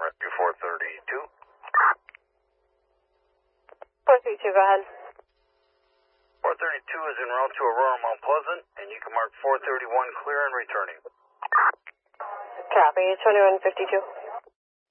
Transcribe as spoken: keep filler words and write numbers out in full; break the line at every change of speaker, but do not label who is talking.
Rescue four thirty-two.
four thirty-two, go ahead.
four thirty-two is en route to Aurora Mount Pleasant, and you can mark four thirty-one clear and returning.
Copy, twenty-one fifty-two.